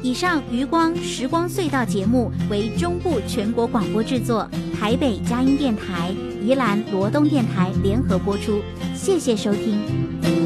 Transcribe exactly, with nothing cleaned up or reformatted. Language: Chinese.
以上余光时光隧道节目为中部全国广播制作，台北佳音电台、宜兰罗东电台联合播出，谢谢收听。